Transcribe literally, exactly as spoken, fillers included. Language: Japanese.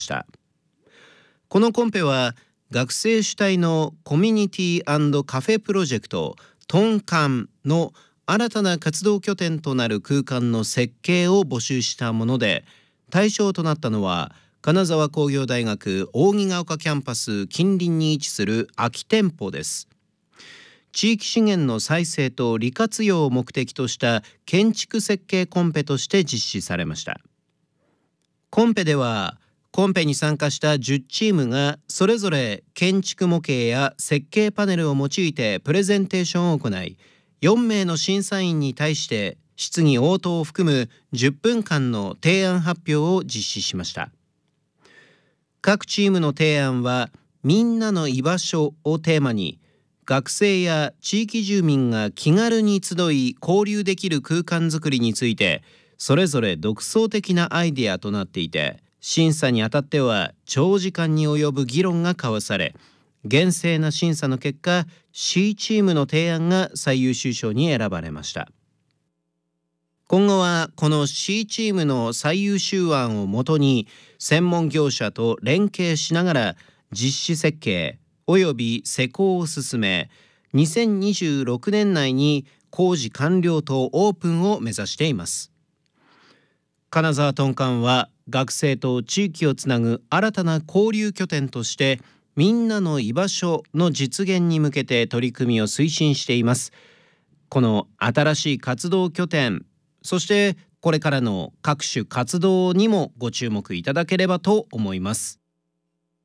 した。このコンペは学生主体のコミュニティ&カフェプロジェクトトンカンの新たな活動拠点となる空間の設計を募集したもので、対象となったのは金沢工業大学扇ヶ丘キャンパス近隣に位置する空き店舗です。地域資源の再生と利活用を目的とした建築設計コンペとして実施されました。コンペではコンペに参加したじゅっチームがそれぞれ建築模型や設計パネルを用いてプレゼンテーションを行い、よんめいの審査員に対して質疑応答を含むじゅっぷんかんの提案発表を実施しました。各チームの提案はみんなの居場所をテーマに、学生や地域住民が気軽に集い交流できる空間づくりについてそれぞれ独創的なアイデアとなっていて、審査にあたっては長時間に及ぶ議論が交わされ、厳正な審査の結果 C チームの提案が最優秀賞に選ばれました。今後はこの C チームの最優秀案をもとに専門業者と連携しながら実施設計および施工を進め、にせんにじゅうろくねん内に工事完了とオープンを目指しています。金沢トンカンは学生と地域をつなぐ新たな交流拠点としてみんなの居場所の実現に向けて取り組みを推進しています。この新しい活動拠点、そしてこれからの各種活動にもご注目いただければと思います。